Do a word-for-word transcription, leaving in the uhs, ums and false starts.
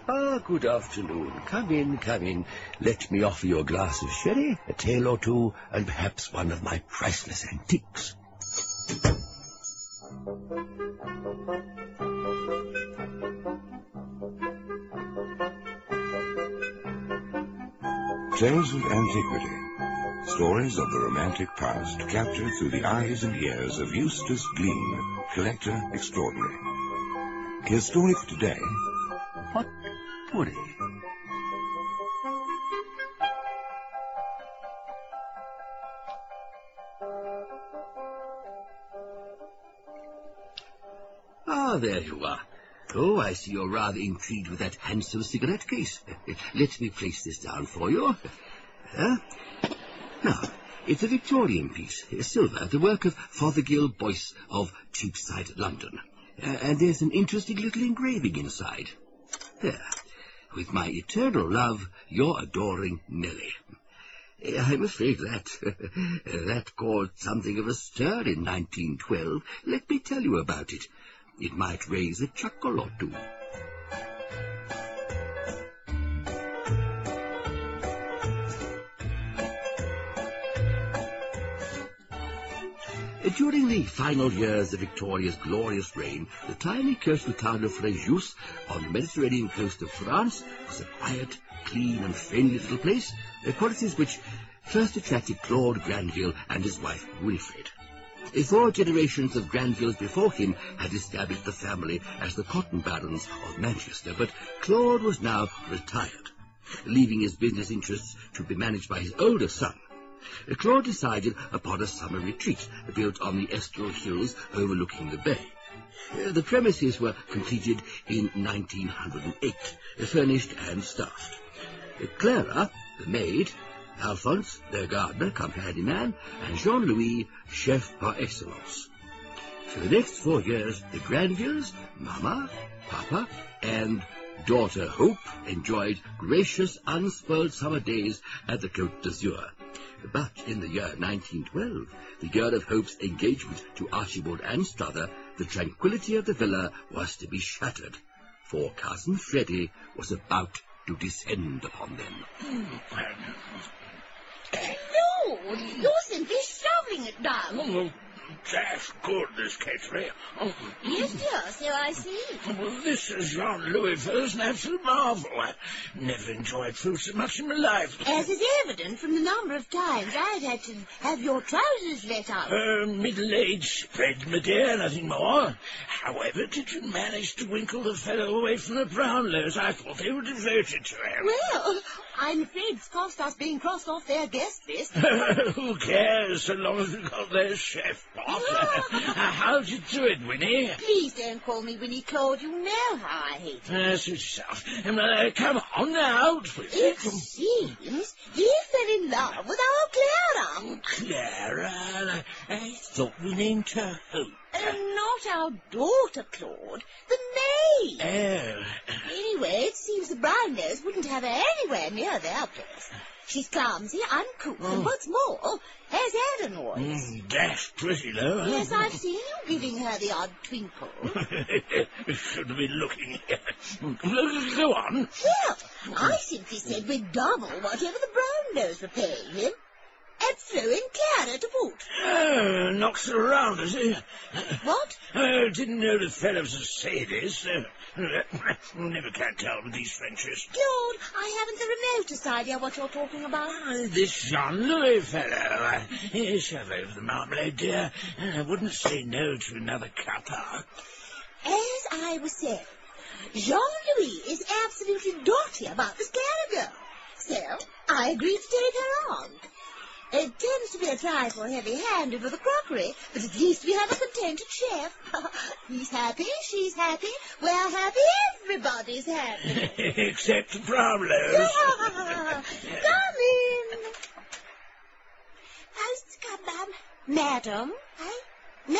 Ah, good afternoon. Come in, come in. Let me offer you a glass of sherry, a tale or two, and perhaps one of my priceless antiques. Tales of Antiquity. Stories of the romantic past captured through the eyes and ears of Eustace Glean, collector extraordinary. His story for today... What would he? Ah, there you are. Oh, I see you're rather intrigued with that handsome cigarette case. Let me place this down for you. Uh, now, it's a Victorian piece, silver, the work of Fothergill Boyce of Cheapside, London. Uh, and there's an interesting little engraving inside. There. With my eternal love, your adoring Nellie. I'm afraid that that caused something of a stir in nineteen twelve. Let me tell you about it. It might raise a chuckle or two. During the final years of Victoria's glorious reign, the tiny coastal town of Fréjus on the Mediterranean coast of France was a quiet, clean and friendly little place, qualities which first attracted Claude Granville and his wife Wilfred. Four generations of Granvilles before him had established the family as the cotton barons of Manchester, but Claude was now retired, leaving his business interests to be managed by his older son. Claude decided upon a summer retreat built on the Estoril Hills overlooking the bay. The premises were completed in nineteen oh eight, furnished and staffed. Clara, the maid, Alphonse, their gardener, come handyman, and Jean-Louis, chef par excellence. For the next four years, the Granvilles, Mama, Papa, and daughter Hope enjoyed gracious, unspoiled summer days at the Côte d'Azur. But in the year nineteen twelve, the year of Hope's engagement to Archibald Anstruther, the tranquillity of the villa was to be shattered, for Cousin Freddie was about to descend upon them. Lord, you're simply shoveling it down. Oh, that's good, Miss Cattery. Oh. Yes, dear, so I see. Well, this is Jean-Louis Fell's an absolute marvel. I never enjoyed fruit so much in my life. As is evident from the number of times I've had to have your trousers let out. Uh, middle-aged spread, my dear, nothing more. However, did you manage to winkle the fellow away from the Brownlows? I thought they were devoted to him. Well, I'm afraid it's cost us being crossed off their guest list. Who cares, so long as we got their chef pot? How'd you do it, Winnie? Please don't call me Winnie, Claude. You know how I hate it. Uh, suit yourself. Um, uh, come on now, out with It it. seems he fell in love with our Clara. Clara, I, I thought we named her Hope. Uh, not our daughter, Claude. The maid. Oh. Anyway, it seems the Brownlows wouldn't have her anywhere near their place. She's clumsy, uncouth, Oh. and what's more, has had a noise. Mm, that's pretty low, huh? Yes, I've seen you giving her the odd twinkle. Should have been looking. Go on. Well, I simply said we'd double whatever the Brownlows were paying him, and throw in Clara to boot. Oh, knocks her around, does he? What? Oh, didn't know the fellow's a sadist. Uh, never can tell with these Frenchies. Claude, I haven't the remotest idea what you're talking about. Uh, this Jean-Louis fellow. Uh, shove over the marmalade, dear. I wouldn't say no to another cuppa. As I was saying, Jean-Louis is absolutely dotty about this Clara girl. So, I agreed to take her on. It tends to be a trifle heavy-handed with the crockery, but at least we have a contented chef. He's happy, she's happy, we're happy, everybody's happy. Except the Brownlows. Come in. Post's come, ma'am. Madam,